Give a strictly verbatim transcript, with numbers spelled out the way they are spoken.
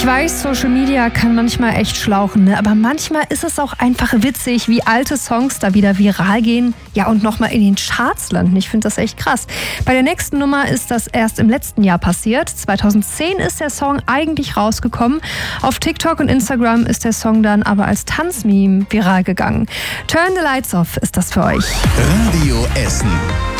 Ich weiß, Social Media kann manchmal echt schlauchen, ne? Aber manchmal ist es auch einfach witzig, wie alte Songs da wieder viral gehen, ja, und nochmal in den Charts landen. Ich finde das echt krass. Bei der nächsten Nummer ist das erst im letzten Jahr passiert. zweitausendzehn ist der Song eigentlich rausgekommen. Auf TikTok und Instagram ist der Song dann aber als Tanzmeme viral gegangen. Turn the Lights Off ist das für euch. Radio Essen.